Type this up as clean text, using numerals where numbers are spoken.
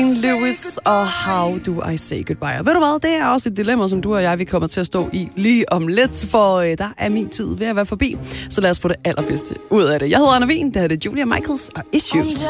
Lewis og How Do I Say Goodbye. Og ved du hvad, det er også et dilemma, som du og jeg vi kommer til at stå i lige om lidt, for der er min tid ved at være forbi. Så lad os få det allerbedste ud af det. Jeg hedder Anna Wien, det her er Julia Michaels og Issues.